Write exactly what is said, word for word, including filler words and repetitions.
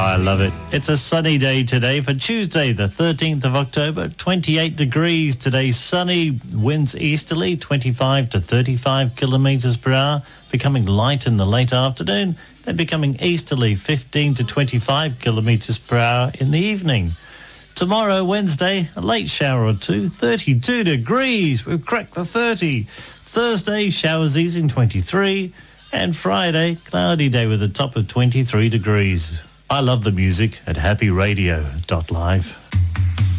I love it. It's a sunny day today for Tuesday, the thirteenth of October. twenty-eight degrees today, sunny, winds easterly, twenty-five to thirty-five kilometres per hour, becoming light in the late afternoon, then becoming easterly, fifteen to twenty-five kilometres per hour in the evening. Tomorrow, Wednesday, a late shower or two, thirty-two degrees. We've cracked the thirty. Thursday, showers easing, twenty-three. And Friday, cloudy day with a top of twenty-three degrees. I love the music at happy radio dot live.